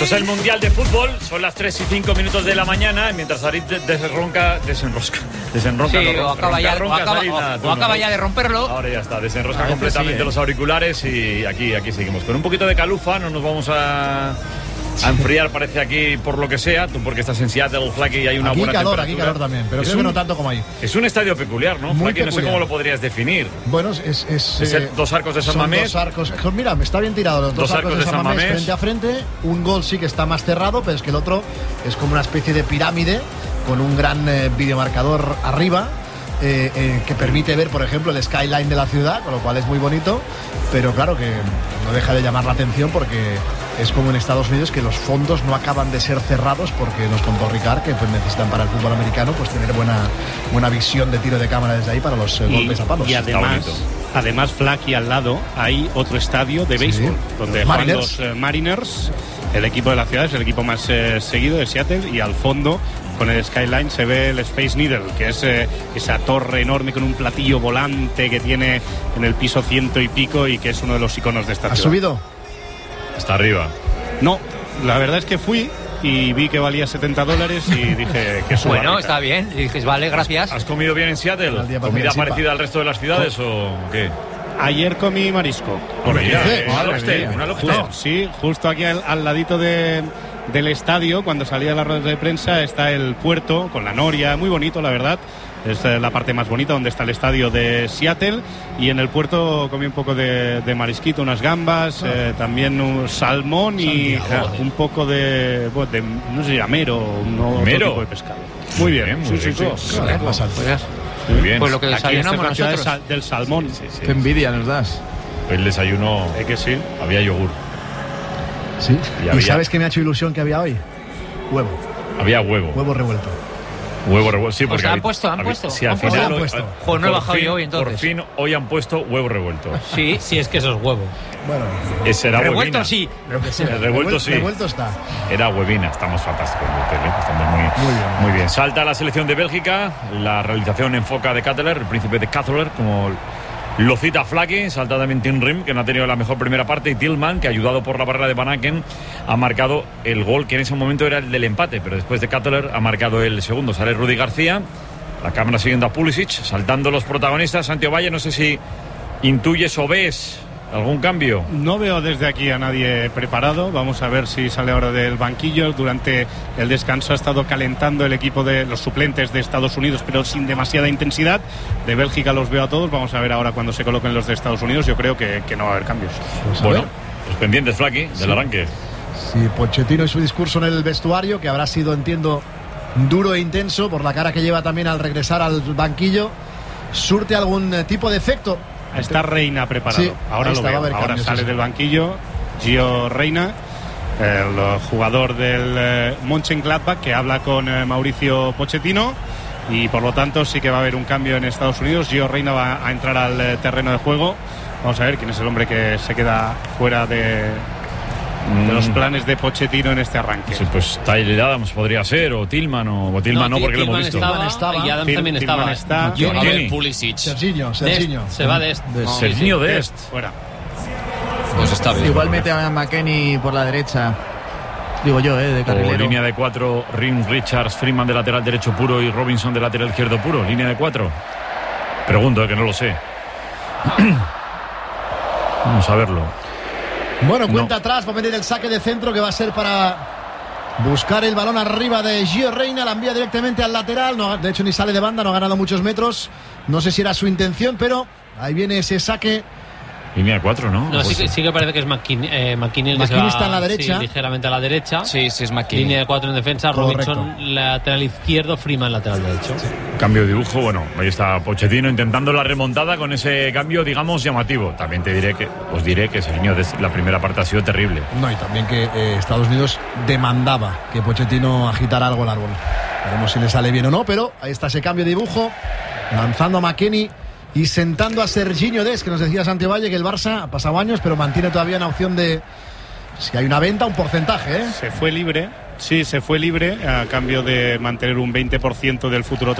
es el Mundial de Fútbol, son las 3:05 de la mañana, mientras David desenrosca. Sí, o acaba ya de romperlo. Ahora ya está, desenrosca completamente los auriculares y aquí seguimos. Con un poquito de calufa, no nos vamos a enfriar, parece aquí, por lo que sea. Tú porque estás en Seattle, Flaky, y hay una buena temperatura. Aquí calor también, pero creo que no tanto como ahí. Es un estadio peculiar, ¿no, Flaky? No sé cómo lo podrías definir. Bueno, dos arcos de San Mamés. Dos arcos. Mira, me está bien tirado. Los dos arcos de San Mamés frente a frente. Un gol sí que está más cerrado, pero es que el otro es como una especie de pirámide con un gran videomarcador arriba. Que permite ver, por ejemplo, el skyline de la ciudad, con lo cual es muy bonito, pero claro que no deja de llamar la atención porque es como en Estados Unidos, que los fondos no acaban de ser cerrados, porque nos contó Ricard que pues necesitan para el fútbol americano pues tener buena visión de tiro de cámara desde ahí para los golpes a palos. Y además Flaky, al lado hay otro estadio de béisbol, donde juegan los Mariners, el equipo de la ciudad, es el equipo más seguido de Seattle, y al fondo con el skyline se ve el Space Needle, que es esa torre enorme con un platillo volante que tiene en el piso 100 y pico, y que es uno de los iconos de esta ciudad. ¿Has subido? Está arriba. No, la verdad es que fui y vi que valía $70 y dije que suba. Bueno, está bien. Y dices, vale, gracias. ¿Has comido bien en Seattle? ¿Comida parecida al resto de las ciudades o qué? Ayer comí marisco. Por allá. Una lobster. Sí, justo aquí al ladito del estadio, cuando salía de las ruedas de prensa, está el puerto con la noria, muy bonito, la verdad. Es la parte más bonita, donde está el estadio de Seattle, y en el puerto comí un poco de marisquito, unas gambas, también un salmón y un poco de no sé, amero, otro tipo de pescado. Muy bien, muy rico. Muy bien. Pues lo que desayunamos nosotros. Del salmón. Sí. Qué envidia nos das. El desayuno, que sí. Había yogur. Sí. ¿Y sabes qué me ha hecho ilusión que había hoy? Huevo. Había huevo. Huevo revuelto. Sí, porque han puesto. Sí, al final han puesto. Pues no he bajado yo hoy, entonces. Por fin hoy han puesto huevo revuelto. Sí, es que eso es huevo. Bueno, ese era revuelto huevina. Sí. El revuelto sí. Revuelto está. Era huevina. Estamos fantásticos, estamos muy bien. Salta la selección de Bélgica. La realización enfoca de Cutler, el príncipe de Cutler, como lo cita Flaky. Salta también Tim Rim, que no ha tenido la mejor primera parte, y Tillman, que ayudado por la barrera de Van Aken ha marcado el gol que en ese momento era el del empate, pero después de Cutler ha marcado el segundo. Sale Rudy García, la cámara siguiendo a Pulisic, saltando los protagonistas. Santiago Valle, no sé si intuyes o ves algún cambio. No veo desde aquí a nadie preparado. Vamos a ver si sale ahora del banquillo. Durante el descanso ha estado calentando el equipo de los suplentes de Estados Unidos, pero sin demasiada intensidad. De Bélgica los veo a todos. Vamos a ver ahora cuando se coloquen los de Estados Unidos. Yo creo que no va a haber cambios. Pues bueno, los pendientes, Flaky, del arranque. Sí, Pochettino y su discurso en el vestuario, que habrá sido, entiendo, duro e intenso por la cara que lleva también al regresar al banquillo, surte algún tipo de efecto. Está Reina preparado. Sí, ahora lo veo. Ahora sale del banquillo Gio Reina, el jugador del Mönchengladbach, que habla con Mauricio Pochettino, y por lo tanto sí que va a haber un cambio en Estados Unidos. Gio Reina va a entrar al terreno de juego. Vamos a ver quién es el hombre que se queda fuera de los planes de Pochettino en este arranque. Sí, pues Tyler Adams podría ser, o Tillman, o Tillman no, porque lo hemos visto. Estaba, y Adams también estaba. Está. Pulisic. Serginho. Se va de Est. Serginho de Est. Fuera. Pues está bien. Igual mete a McKennie por la derecha. Digo yo, de carrilero. O línea de 4, Ring, Richards, Freeman de lateral derecho puro y Robinson de lateral izquierdo puro. Línea de 4. Pregunto, que no lo sé. Vamos a verlo. Bueno, cuenta atrás, va a venir el saque de centro, que va a ser para buscar el balón arriba de Gio Reina. La envía directamente al lateral. No, de hecho, ni sale de banda, no ha ganado muchos metros. No sé si era su intención, pero ahí viene ese saque. Línea 4, ¿no? No, sí que parece que es McKinney el que se va, está en la derecha. Sí, ligeramente a la derecha. Sí, es McKinney. Línea de 4 en defensa. Correcto. Robinson lateral izquierdo, Freeman lateral derecho. Sí. Cambio de dibujo, bueno, ahí está Pochettino intentando la remontada con ese cambio, digamos, llamativo. También os diré que Serginho de la primera parte ha sido terrible. No, y también que Estados Unidos demandaba que Pochettino agitara algo el árbol. Veremos si le sale bien o no, pero ahí está ese cambio de dibujo, lanzando a McKennie y sentando a Serginho Dest, que nos decía Santiago Valle que el Barça ha pasado años, pero mantiene todavía una opción de, si hay una venta, un porcentaje. Se fue libre a cambio de mantener un 20% del futuro